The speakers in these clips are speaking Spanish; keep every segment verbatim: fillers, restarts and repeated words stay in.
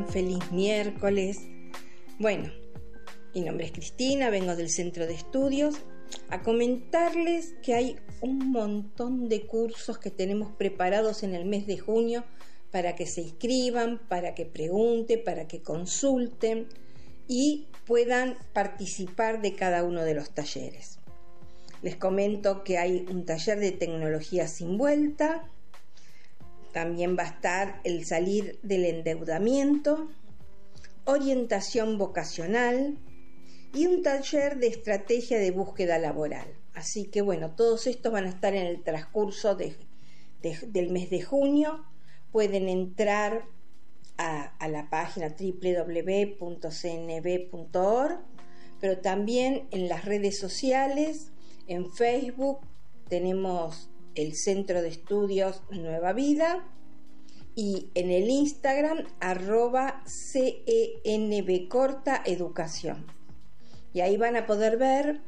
Feliz miércoles. Bueno, mi nombre es Cristina, vengo del Centro de Estudios a comentarles que hay un montón de cursos que tenemos preparados en el mes de junio para que se inscriban, para que pregunten, para que consulten y puedan participar de cada uno de los talleres. Les comento que hay un taller de tecnología sin vuelta. También va a estar el salir del endeudamiento, orientación vocacional y un taller de estrategia de búsqueda laboral. Así que bueno, todos estos van a estar en el transcurso de, de, del mes de junio. Pueden entrar a, a la página doble u doble u doble u punto c n b punto org, pero también en las redes sociales, en Facebook tenemos el Centro de Estudios Nueva Vida y en el Instagram arroba cenb corta educación, y ahí van a poder ver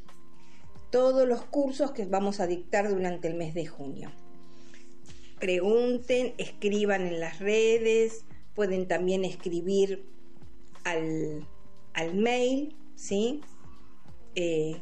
todos los cursos que vamos a dictar durante el mes de junio. Pregunten, escriban en las redes, pueden también escribir al, al mail, ¿sí? Eh,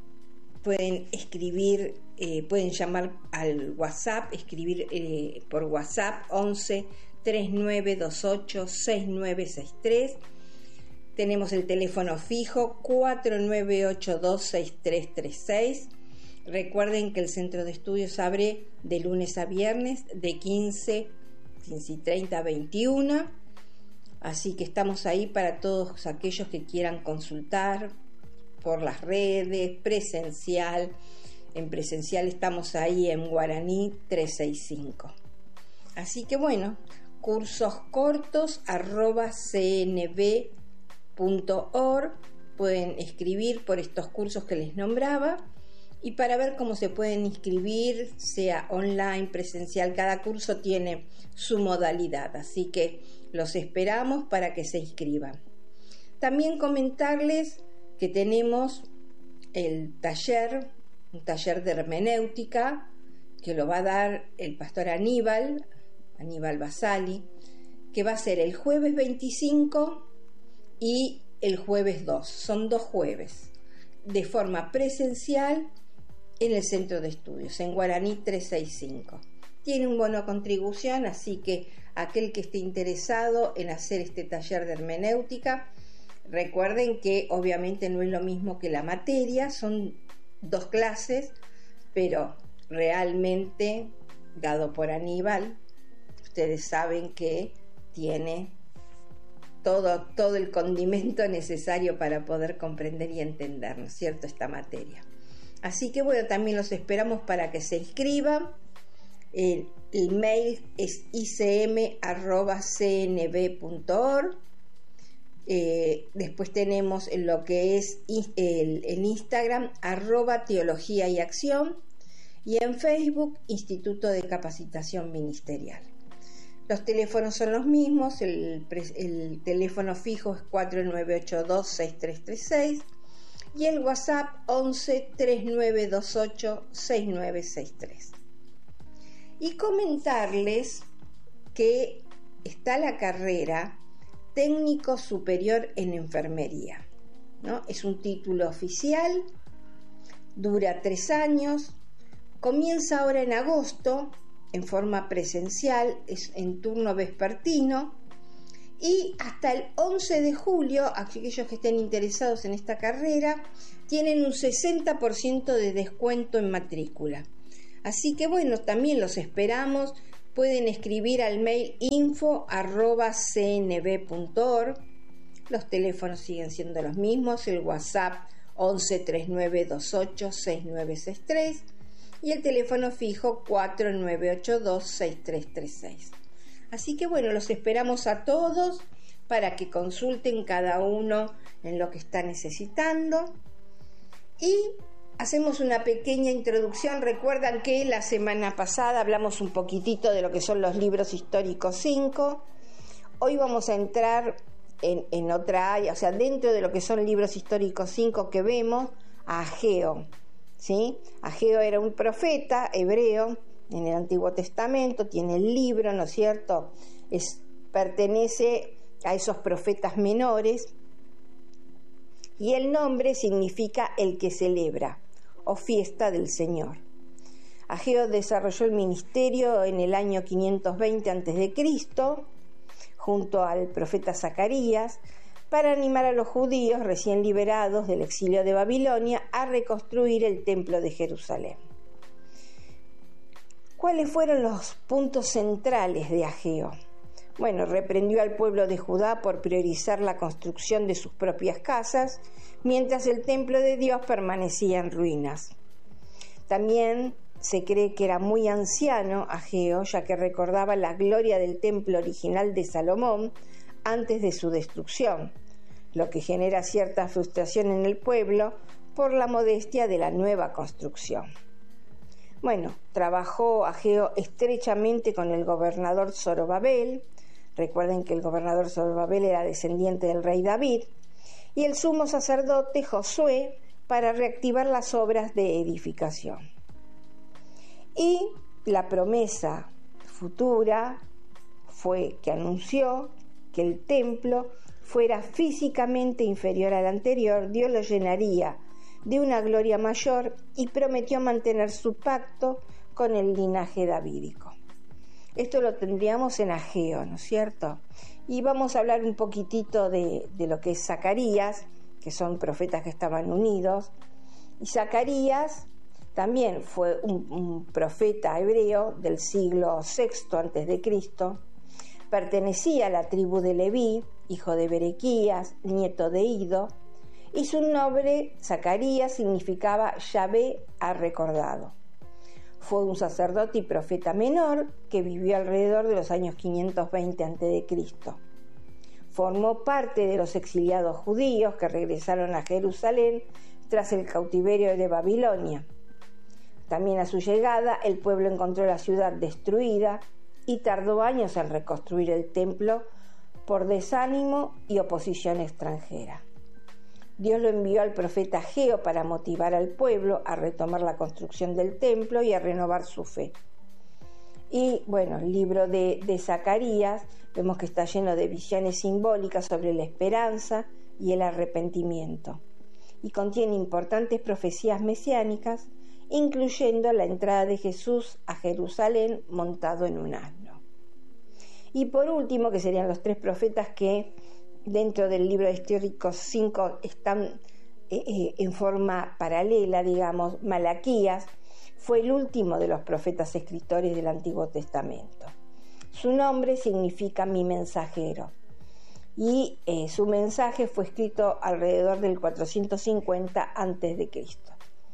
pueden escribir Eh, pueden llamar al WhatsApp, escribir eh, por WhatsApp once, treinta y nueve veintiocho, sesenta y nueve sesenta y tres. Tenemos el teléfono fijo cuatro nueve ocho dos, seis tres tres seis. Recuerden que el Centro de Estudios abre de lunes a viernes de quince, quince y treinta a veintiuno. Así que estamos ahí para todos aquellos que quieran consultar por las redes, presencial. En presencial estamos ahí en Guaraní trescientos sesenta y cinco. Así que bueno, cursos cortos arroba c n b punto org. Pueden escribir por estos cursos que les nombraba y para ver cómo se pueden inscribir, sea online, presencial. Cada curso tiene su modalidad, así que los esperamos para que se inscriban. También comentarles que tenemos el taller un taller de hermenéutica que lo va a dar el pastor Aníbal, Aníbal Basali, que va a ser el jueves veinticinco y el jueves dos. Son dos jueves, de forma presencial en el Centro de Estudios, en Guaraní trescientos sesenta y cinco. Tiene un bono contribución, así que aquel que esté interesado en hacer este taller de hermenéutica, recuerden que obviamente no es lo mismo que la materia, son dos clases, pero realmente dado por Aníbal, ustedes saben que tiene todo, todo el condimento necesario para poder comprender y entender, ¿no es cierto?, esta materia. Así que bueno, también los esperamos para que se inscriban. El, el mail es i c m arroba c n b punto org. Eh, después tenemos lo que es el, el Instagram arroba teología y acción, y en Facebook Instituto de Capacitación Ministerial. Los teléfonos son los mismos, el, el teléfono fijo es cuatro nueve ocho dos, seis tres tres seis y el WhatsApp once, treinta y nueve veintiocho, sesenta y nueve sesenta y tres. Y comentarles que está la carrera Técnico Superior en Enfermería, ¿no? Es un título oficial, dura tres años, comienza ahora en agosto en forma presencial, es en turno vespertino, y hasta el once de julio, aquellos que estén interesados en esta carrera, tienen un sesenta por ciento de descuento en matrícula. Así que bueno, también los esperamos. Pueden escribir al mail info arroba c n b punto org. Los teléfonos siguen siendo los mismos, el WhatsApp once, treinta y nueve veintiocho, sesenta y nueve sesenta y tres y el teléfono fijo cuatro nueve ocho dos, seis tres tres seis. Así que bueno, los esperamos a todos para que consulten cada uno en lo que está necesitando. Y hacemos una pequeña introducción. Recuerdan que la semana pasada hablamos un poquitito de lo que son los libros históricos cinco. Hoy vamos a entrar en, en otra área, o sea, dentro de lo que son libros históricos cinco que vemos, a Ageo, ¿sí? Ageo era un profeta hebreo en el Antiguo Testamento, tiene el libro, ¿no es cierto? Es, pertenece a esos profetas menores, y el nombre significa el que celebra o fiesta del Señor. Ageo desarrolló el ministerio en el año quinientos veinte antes de Cristo junto al profeta Zacarías para animar a los judíos recién liberados del exilio de Babilonia a reconstruir el templo de Jerusalén. ¿Cuáles fueron los puntos centrales de Ageo? Bueno, reprendió al pueblo de Judá por priorizar la construcción de sus propias casas, mientras el templo de Dios permanecía en ruinas. También se cree que era muy anciano Ageo, ya que recordaba la gloria del templo original de Salomón antes de su destrucción, lo que genera cierta frustración en el pueblo por la modestia de la nueva construcción. Bueno, trabajó Ageo estrechamente con el gobernador Zorobabel. Recuerden que el gobernador Zorobabel era descendiente del rey David, y el sumo sacerdote Josué para reactivar las obras de edificación. Y la promesa futura fue que anunció que el templo fuera físicamente inferior al anterior, Dios lo llenaría de una gloria mayor y prometió mantener su pacto con el linaje davídico. Esto lo tendríamos en Ageo, ¿no es cierto? Y vamos a hablar un poquitito de, de lo que es Zacarías, que son profetas que estaban unidos. Y Zacarías también fue un, un profeta hebreo del siglo sexto antes de Cristo. Pertenecía a la tribu de Leví, hijo de Berequías, nieto de Ido, y su nombre, Zacarías, significaba Yahvé ha recordado. Fue un sacerdote y profeta menor que vivió alrededor de los años quinientos veinte antes de Cristo. Formó parte de los exiliados judíos que regresaron a Jerusalén tras el cautiverio de Babilonia. También a su llegada, el pueblo encontró la ciudad destruida y tardó años en reconstruir el templo por desánimo y oposición extranjera. Dios lo envió al profeta Ageo para motivar al pueblo a retomar la construcción del templo y a renovar su fe. Y bueno, el libro de, de Zacarías vemos que está lleno de visiones simbólicas sobre la esperanza y el arrepentimiento, y contiene importantes profecías mesiánicas, incluyendo la entrada de Jesús a Jerusalén montado en un asno. Y por último, que serían los tres profetas que dentro del libro histórico cinco están eh, eh, en forma paralela, digamos. Malaquías fue el último de los profetas escritores del Antiguo Testamento. Su nombre significa mi mensajero, y eh, su mensaje fue escrito alrededor del cuatrocientos cincuenta antes de Cristo.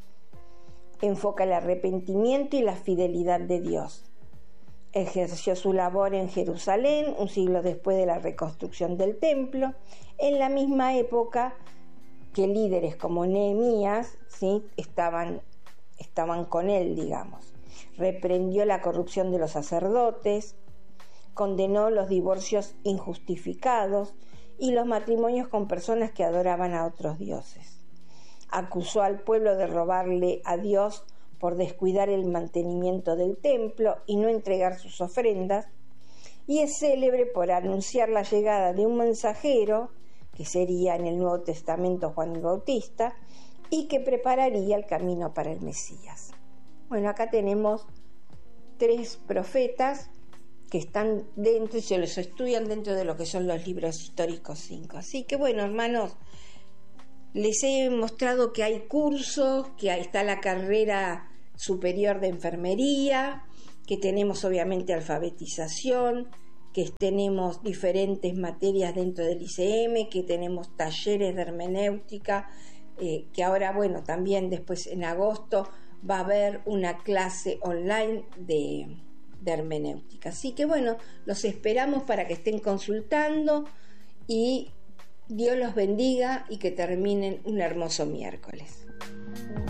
Enfoca el arrepentimiento y la fidelidad de Dios. Ejerció su labor en Jerusalén un siglo después de la reconstrucción del templo, en la misma época que líderes como Nehemías, ¿sí? estaban, estaban con él, digamos. Reprendió la corrupción de los sacerdotes, condenó los divorcios injustificados y los matrimonios con personas que adoraban a otros dioses. Acusó al pueblo de robarle a Dios por descuidar el mantenimiento del templo y no entregar sus ofrendas, y es célebre por anunciar la llegada de un mensajero, que sería en el Nuevo Testamento Juan el Bautista, y que prepararía el camino para el Mesías. Bueno, acá tenemos tres profetas que están dentro y se los estudian dentro de lo que son los libros históricos cinco. Así que bueno, hermanos, les he mostrado que hay cursos, que ahí está la carrera superior de enfermería, que tenemos obviamente alfabetización, que tenemos diferentes materias dentro del I C M, que tenemos talleres de hermenéutica, eh, que ahora, bueno, también después en agosto va a haber una clase online de, de hermenéutica. Así que bueno, los esperamos para que estén consultando y Dios los bendiga y que terminen un hermoso miércoles.